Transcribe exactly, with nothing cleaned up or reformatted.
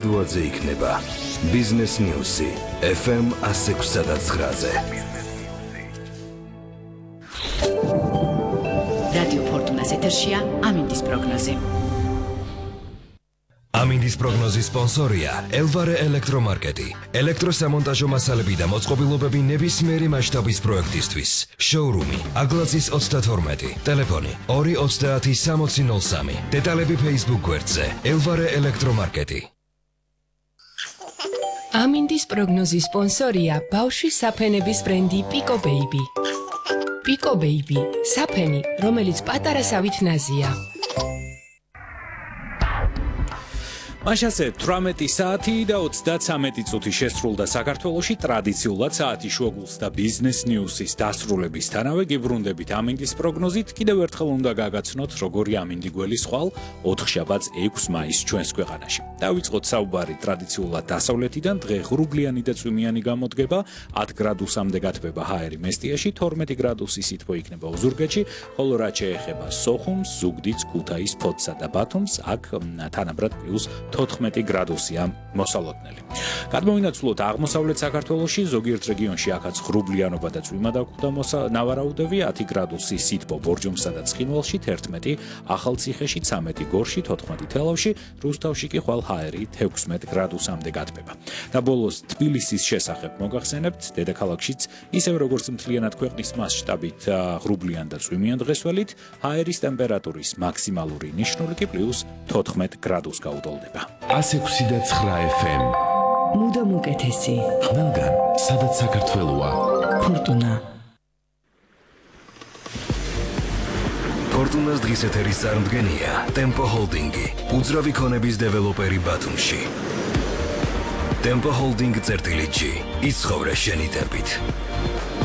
დუაძე იქნება Business News-ი F M one oh six point nine-ზე. რადიო ფორტუნას ეთერშია ამინდის პროგნოზი. ამინდის პროგნოზის სპონსორია ელვარე ელექტრომარკეტი. ელექტროსამონტაჟო მასალები და მოწყობილობები ნებისმიერი მასშტაბის პროექტისთვის. შოურუმი აგლაძის ოცდათორმეტი, ტელეფონი ორი ოცდაათი სამოცი ნოლ სამი. დეტალები Facebook გვერდზე ელვარე ელექტრომარკეტი. ამინდის პროგნოზის სპონსორია ბავშვის საფენების ბრენდი Pico Baby. Pico Baby, საფენი, რომელიც პატარასავით ნაზია. მაშასე თვრამეტი საათი და ოცდათვრამეტი წუთი შესრულდა საქართველოში ტრადიციულად საათი შუაგულს და ბიზნეს ნიუსის დასრულებისთანავე გიბრუნდებით ამინდის პროგნოზით. კიდევ ერთხელ უნდა გაგაცნოთ როგორი ამინდი გველის ხვალ ოთხშაბათს ექვსი მაისს ჩვენს ქვეყანაში. დავიწყოთ საუბარი ტრადიციულად დასავლეთიდან. დღე ღრუბლიანი და წვიმიანი გამოდგება, ათი გრადუსამდე გათბება ჰაერი მესტიაში, თორმეტი გრადუსი სითბო იქნება ოზურგეთში, ხოლო რაც შეეხება სოხუმს, ზუგდიდს, ქუთაისს, ფოთსა და ბათუმს, აქ თანაბრად პლუს თოთხმეტი გრადუსია მოსალოდნელი. გადმოვინაცვლოთ აღმოსავლეთ საქართველოში, ზოგიერთ რეგიონში აქაც ღრუბლიანობა და წვიმა დაგვხვდა ნავარაუდები, ათი გრადუსი სითბო ბორჯომსა და ცხინვალში, თერთმეტი ახალციხეში, ცამეტი გორში, თოთხმეტი თელავში, რუსთავში კი ხვალ ჰაერით ექვსმეტი გრადუსამდე გათბება. და ბოლოს თბილისის შესახებ მოგახსენებთ, დედაქალაქშიც ისევ როგორც მთლიანად ქვეყნის მასშტაბით ღრუბლიან და წვიმიან დღესველით, ჰაერის ტემპერატურის მაქსიმალური ნიშნული კი პლუს თოთხმეტი გრადუსს გაუტოლდება. one oh six point nine F M. მუდამ უკეთესი. ყველგან, სადაც საქართველოა. ფორტუნა. ფორტუნას დღის ეთერის წარმდგენია Tempo Holding-ი, უძრავი ქონების დეველოპერი ბათუმში. Tempo Holding წერტილი G. იცხოვრე შენი ტემპით.